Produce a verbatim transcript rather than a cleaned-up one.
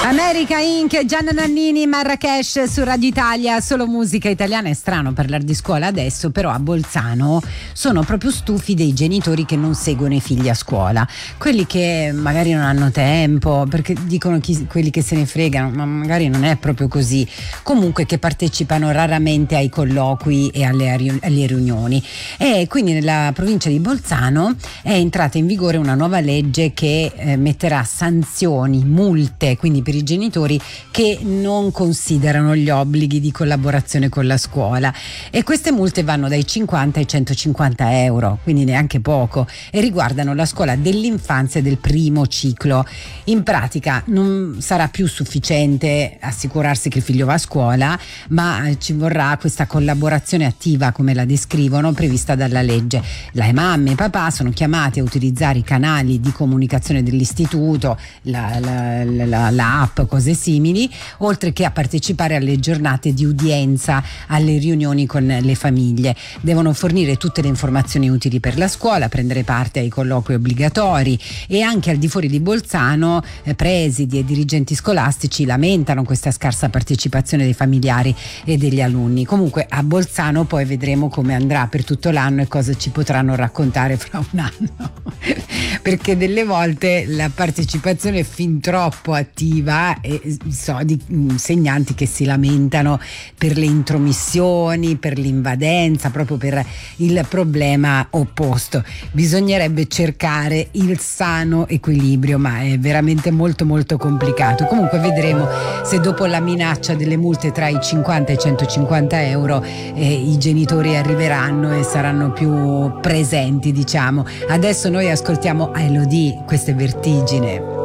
America Inc, Gianna Nannini, Marrakesh su Radio Italia, solo musica italiana. È strano parlare di scuola adesso, però a Bolzano sono proprio stufi dei genitori che non seguono i figli a scuola, quelli che magari non hanno tempo, perché dicono chi, quelli che se ne fregano, ma magari non è proprio così, comunque che partecipano raramente ai colloqui e alle, alle riunioni. E quindi nella provincia di Bolzano è entrata in vigore una nuova legge che eh, metterà sanzioni, multe, quindi per i genitori che non considerano gli obblighi di collaborazione con la scuola, e queste multe vanno dai cinquanta ai centocinquanta euro, quindi neanche poco, e riguardano la scuola dell'infanzia e del primo ciclo. In pratica non sarà più sufficiente assicurarsi che il figlio va a scuola, ma ci vorrà questa collaborazione attiva, come la descrivono, prevista dalla legge. Le mamme e i papà sono chiamati a utilizzare i canali di comunicazione dell'istituto, la, la, la, la app, cose simili, oltre che a partecipare alle giornate di udienza, alle riunioni con le famiglie. Devono fornire tutte le informazioni utili per la scuola, prendere parte ai colloqui obbligatori, e anche al di fuori di Bolzano eh, presidi e dirigenti scolastici lamentano questa scarsa partecipazione dei familiari e degli alunni. Comunque a Bolzano poi vedremo come andrà per tutto l'anno e cosa ci potranno raccontare fra un anno perché delle volte la partecipazione è fin troppo attiva e so di insegnanti che si lamentano per le intromissioni, per l'invadenza, proprio per il problema opposto. Bisognerebbe cercare il sano equilibrio, ma è veramente molto molto complicato. Comunque vedremo se dopo la minaccia delle multe tra i cinquanta e i centocinquanta euro eh, i genitori arriveranno e saranno più presenti, diciamo. Adesso noi ascoltiamo Elodie, questa è Vertigine.